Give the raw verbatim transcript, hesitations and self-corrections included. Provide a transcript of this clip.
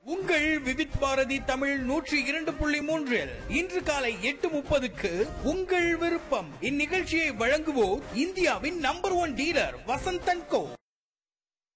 உங்கள் விவித் பாரதி தமிழ் நூற்றி இரண்டு புள்ளி மூன்றில் இன்று காலை எட்டு முப்பதுக்கு உங்கள் விருப்பம் இந்நிகழ்ச்சியை வழங்குவோர் இந்தியாவின் number one dealer Vasanth and go.